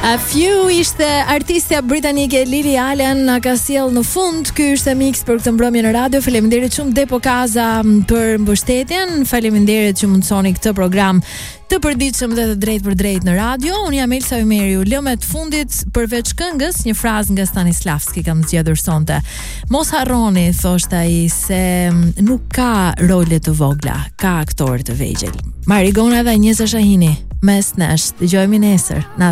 A Few ishte artistja britanike Lily Allen na ka sjell në fund. Ky është mix për këtë mbrëmje në radio. Faleminderit shumë Depo Kaza për mbështetjen. Faleminderit që mundsoni këtë program të përditshëm dhe të drejt për drejt në radio. Unë jam Elsa Ymeriu. Lëmë të fundit përveç këngës një frazë nga Stanislavski kam zgjedhur sonte. Mos harroni, thoshte ai, se nuk ka role të vogla, ka aktorë të vegjël. Marigona dhe Njesa Shahini. Mes nesh, dëgjojmë nesër.